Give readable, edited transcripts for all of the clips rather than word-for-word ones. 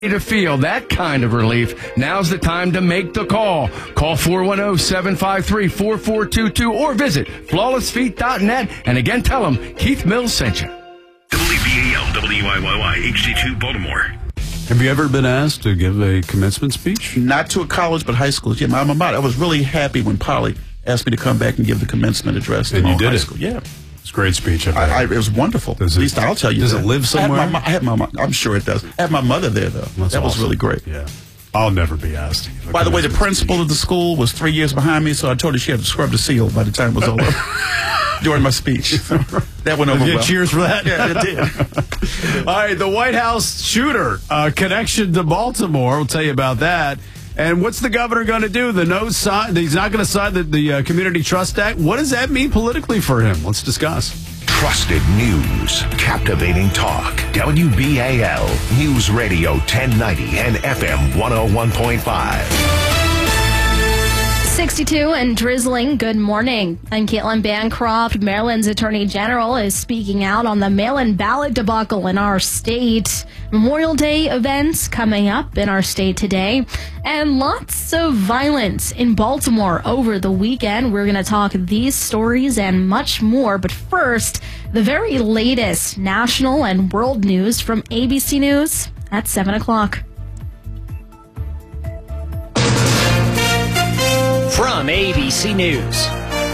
To feel that kind of relief, now's the time to make the call. Call 410-753-4422 or visit flawlessfeet.net. And again, tell them Keith Mills sent you. WBAL, WIYY, HD2 Baltimore. Have you ever been asked to give a commencement speech? Not to a college, but high school. Yeah, my alma mater. I was really happy when Polly asked me to come back and give the commencement address to my high school. Yeah. It's a great speech. It was wonderful. At least I'll tell you. Does it live somewhere? I'm sure it does. I had my mother there, though. That was really great. Yeah. I'll never be asked. By the way, the principal of the school was 3 years behind me, so I told her she had to scrub the seal by the time it was over during my speech. That went over well. Cheers for that. Yeah, it did. All right, the White House shooter connection to Baltimore. We'll tell you about that. And what's the governor going to do? The no sign? He's not going to sign the Community Trust Act. What does that mean politically for him? Let's discuss. Trusted news, captivating talk. WBAL News Radio 1090 and FM 101.5. 62 and drizzling. Good morning. I'm Caitlin Bancroft. Maryland's Attorney General is speaking out on the mail-in ballot debacle in our state. Memorial Day events coming up in our state today. And lots of violence in Baltimore over the weekend. We're going to talk these stories and much more. But first, the very latest national and world news from ABC News at 7 o'clock. From ABC News,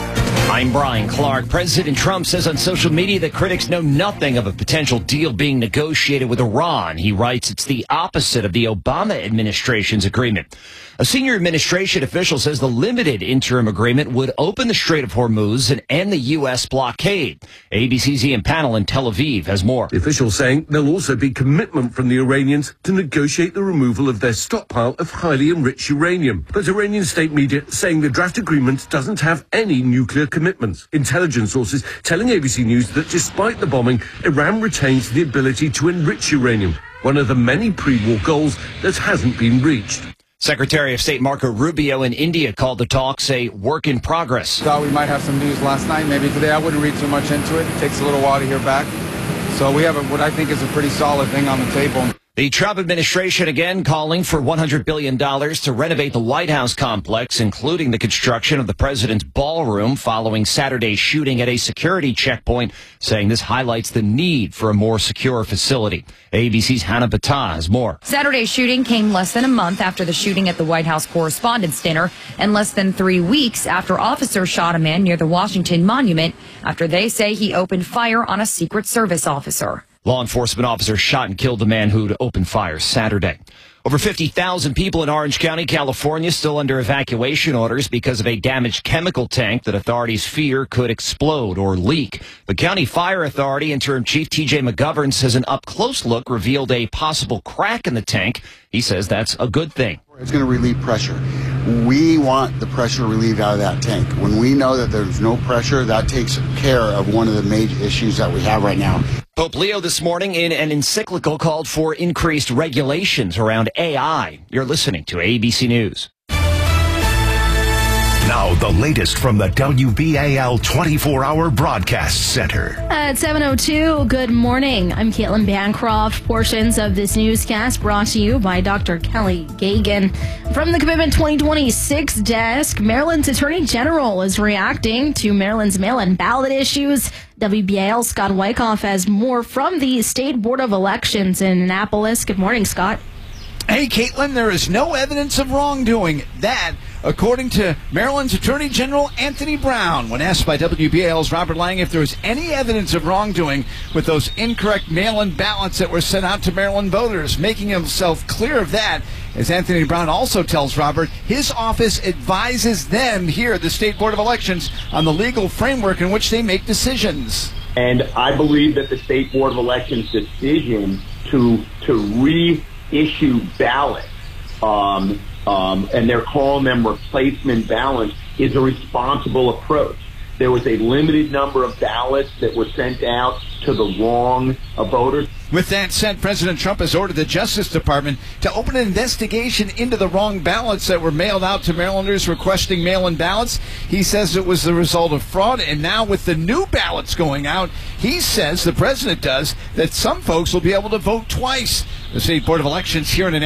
I'm Brian Clark. President Trump says on social media that critics know nothing of a potential deal being negotiated with Iran. He writes it's the opposite of the Obama administration's agreement. A senior administration official says the limited interim agreement would open the Strait of Hormuz and end the U.S. blockade. ABC's Ian Pannell in Tel Aviv has more. The official saying there'll also be commitment from the Iranians to negotiate the removal of their stockpile of highly enriched uranium. But Iranian state media saying the draft agreement doesn't have any nuclear commitments. Intelligence sources telling ABC News that despite the bombing, Iran retains the ability to enrich uranium, one of the many pre-war goals that hasn't been reached. Secretary of State Marco Rubio in India called the talks a work in progress. Thought we might have some news last night, maybe today. I wouldn't read too much into it. It takes a little while to hear back. So we have what I think is a pretty solid thing on the table. The Trump administration again calling for $100 billion to renovate the White House complex, including the construction of the president's ballroom following Saturday's shooting at a security checkpoint, saying this highlights the need for a more secure facility. ABC's Hannah Battah has more. Saturday's shooting came less than a month after the shooting at the White House Correspondents' Dinner and less than 3 weeks after officers shot a man near the Washington Monument after they say he opened fire on a Secret Service officer. Law enforcement officers shot and killed the man who'd opened fire Saturday. Over 50,000 people in Orange County, California, still under evacuation orders because of a damaged chemical tank that authorities fear could explode or leak. The County Fire Authority Interim Chief T.J. McGovern says an up-close look revealed a possible crack in the tank. He says that's a good thing. It's going to relieve pressure. We want the pressure relieved out of that tank. When we know that there's no pressure, that takes care of one of the major issues that we have right now. Pope Leo this morning in an encyclical called for increased regulations around AI. You're listening to ABC News. Now, the latest from the WBAL 24-hour broadcast center. At 7:02, good morning. I'm Caitlin Bancroft. Portions of this newscast brought to you by Dr. Kelly Gagan. From the Commitment 2026 desk, Maryland's Attorney General is reacting to Maryland's mail-in ballot issues. WBAL's Scott Wyckoff has more from the State Board of Elections in Annapolis. Good morning, Scott. Hey, Caitlin, there is no evidence of wrongdoing. That, according to Maryland's Attorney General Anthony Brown, when asked by WBAL's Robert Lang if there was any evidence of wrongdoing with those incorrect mail-in ballots that were sent out to Maryland voters, making himself clear of that. As Anthony Brown also tells Robert, his office advises them here at the State Board of Elections on the legal framework in which they make decisions. And I believe that the State Board of Elections' decision to reissue ballots, and they're calling them replacement ballots, is a responsible approach. There was a limited number of ballots that were sent out to the wrong voters. With that said, President Trump has ordered the Justice Department to open an investigation into the wrong ballots that were mailed out to Marylanders requesting mail-in ballots. He says it was the result of fraud, and now with the new ballots going out, he says, the president does, that some folks will be able to vote twice. The State Board of Elections here in